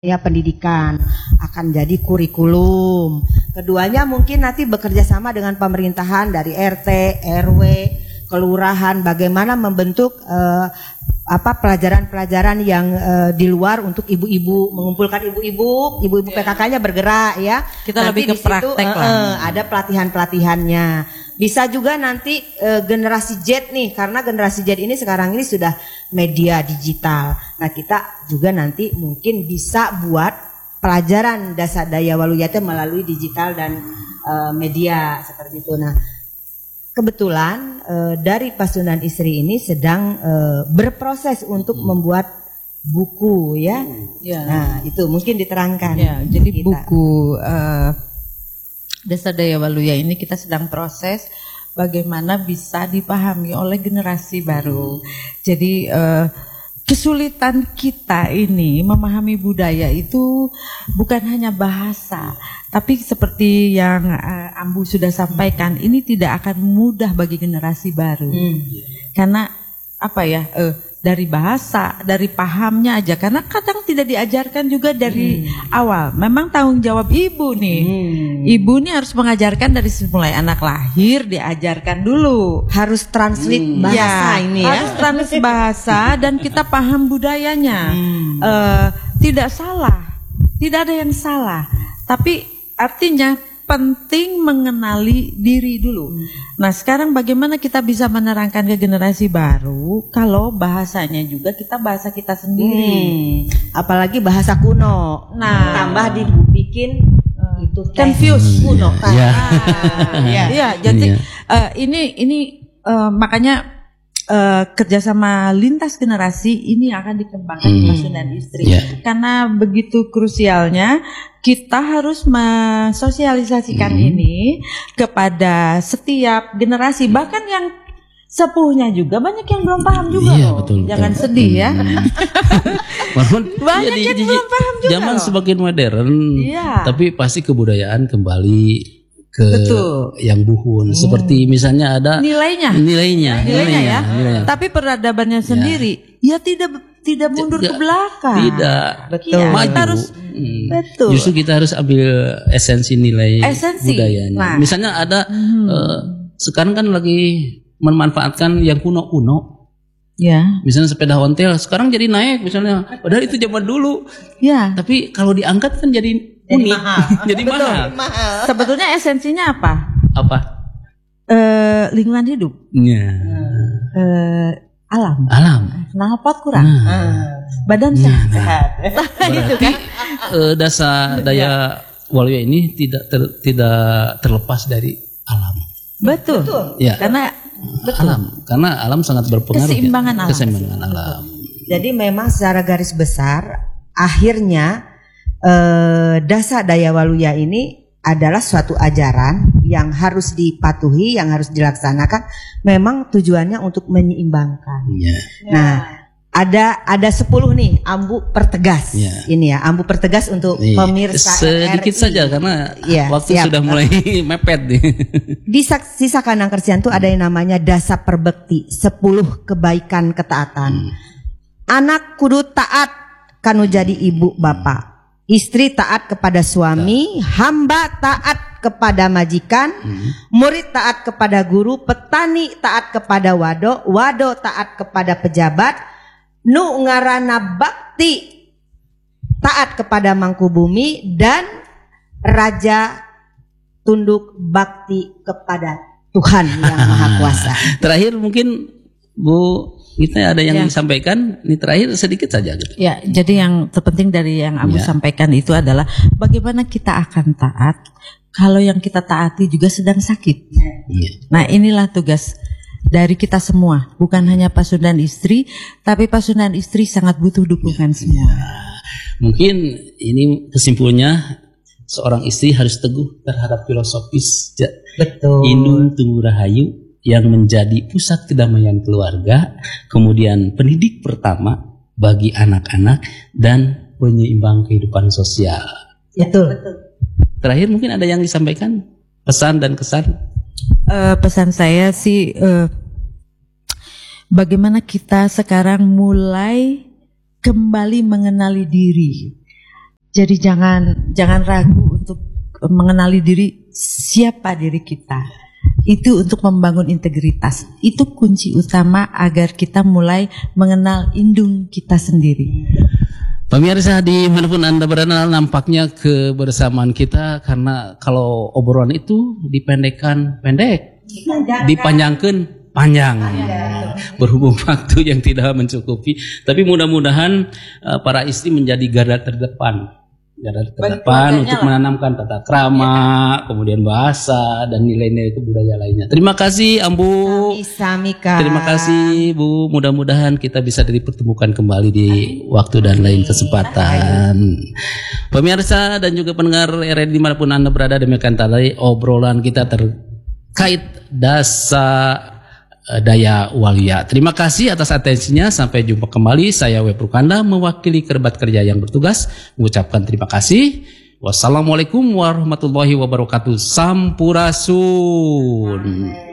ya pendidikan akan jadi kurikulum. Keduanya mungkin nanti bekerja sama dengan pemerintahan dari RT, RW, kelurahan, bagaimana membentuk pelajaran-pelajaran yang di luar untuk ibu-ibu, mengumpulkan ibu-ibu PKK-nya bergerak ya. Kita nanti lebih ke praktek lah. Ada pelatihan-pelatihannya. Bisa juga nanti generasi Z nih, karena generasi Z ini sekarang ini sudah media digital. Nah kita juga nanti mungkin bisa buat pelajaran dasar daya waluyata melalui digital dan media seperti itu. Nah kebetulan dari Pasundan Istri ini sedang berproses untuk membuat buku ya. Nah itu mungkin diterangkan. Ya, jadi kita. Buku Dasar Daya Waluya ini kita sedang proses bagaimana bisa dipahami oleh generasi baru. Jadi kesulitan kita ini memahami budaya itu bukan hanya bahasa, tapi seperti yang Ambu sudah sampaikan, ini tidak akan mudah bagi generasi baru. Karena apa ya? Dari bahasa, dari pahamnya aja, karena kadang tidak diajarkan juga dari awal. Memang tanggung jawab ibu nih. Ibu nih harus mengajarkan dari mulai anak lahir, diajarkan dulu. Harus translate bahasa ini ya. Harus translate bahasa dan kita paham budayanya. Tidak salah, tidak ada yang salah. Tapi artinya penting mengenali diri dulu. Nah sekarang bagaimana kita bisa menerangkan ke generasi baru kalau bahasanya juga bahasa kita sendiri. Apalagi bahasa kuno. Nah tambah dibikin itu confuse kuno. Jadi Iya. Ini makanya kerjasama lintas generasi ini akan dikembangkan di Pasundan Istri. Karena begitu krusialnya kita harus mensosialisasikan ini kepada setiap generasi, bahkan yang sepuhnya juga banyak yang belum paham juga loh. Betul. Jangan sedih ya. Banyak yang belum paham juga. Zaman semakin modern, tapi pasti kebudayaan kembali ke yang buhun. Seperti misalnya ada nilainya ya. Tapi peradabannya sendiri ya tidak mundur ke belakang. Tidak. Betul. Maju. Betul. Justru kita harus ambil esensi nilai budayanya. Nah. Misalnya ada sekarang kan lagi memanfaatkan yang kuno-kuno. Ya. Misalnya sepeda ontel sekarang jadi naik misalnya. Padahal itu zaman dulu. Ya. Tapi kalau diangkat kan jadi unik. Jadi mahal. Sebetulnya esensinya apa? Apa? Lingkungan hidup. Ya. Alam. Knalpot kurang. Badan sehat. Itu kan dasar daya waluya ini tidak terlepas dari alam. Betul. Ya. Karena alam sangat berpengaruh. Keseimbangan alam. Jadi memang secara garis besar akhirnya dasar daya waluya ini adalah suatu ajaran yang harus dipatuhi, yang harus dilaksanakan. Memang tujuannya untuk menyeimbangkan. Nah, ada 10 nih Ambu pertegas. Ini ya, Ambu pertegas untuk pemirsa sedikit RRI. saja karena waktu sudah mulai mepet nih. Di sisa kandang kerjaan itu ada yang namanya dasar perbekti, 10 kebaikan ketaatan. Anak kudu taat kanu jadi ibu bapak. Istri taat kepada suami, hamba taat kepada majikan, murid taat kepada guru, petani taat kepada wado taat kepada pejabat, nu ngarana bakti taat kepada Mangkubumi, dan raja tunduk bakti kepada Tuhan yang Maha Kuasa. Terakhir mungkin Bu, kita ada yang disampaikan, ini terakhir sedikit saja gitu. Ya, jadi yang terpenting dari yang Ambu sampaikan itu adalah bagaimana kita akan taat kalau yang kita taati juga sedang sakit. Nah, inilah tugas dari kita semua, bukan hanya Pasundan Istri, tapi Pasundan Istri sangat butuh dukungan semua. Mungkin ini kesimpulannya, seorang istri harus teguh terhadap filosofis Indung Tunggu Rahayu yang menjadi pusat kedamaian keluarga, kemudian pendidik pertama bagi anak-anak, dan penyeimbang kehidupan sosial. Betul. Terakhir mungkin ada yang disampaikan, pesan dan kesan. Pesan saya sih bagaimana kita sekarang mulai kembali mengenali diri. Jadi jangan ragu untuk mengenali diri, siapa diri kita. Itu untuk membangun integritas. Itu kunci utama agar kita mulai mengenal indung kita sendiri. Pemirsa dimanapun Anda berada, nampaknya kebersamaan kita, karena kalau obrolan itu dipendekkan pendek, dipanjangkan panjang, berhubung waktu yang tidak mencukupi. Tapi mudah-mudahan para istri menjadi garda terdepan untuk menanamkan tata krama, kemudian bahasa dan nilai-nilai kebudayaan lainnya. Terima kasih Ambu. Sami-sami, Terima kasih Bu. Mudah-mudahan kita bisa dipertemukan kembali di waktu dan lain kesempatan. Pemirsa dan juga pendengar RRI dimanapun Anda berada, demikian tadi obrolan kita terkait daya walia. Terima kasih atas atensinya. Sampai jumpa kembali. Saya W. Prukanda mewakili kerabat kerja yang bertugas mengucapkan terima kasih. Wassalamualaikum warahmatullahi wabarakatuh. Sampurasun.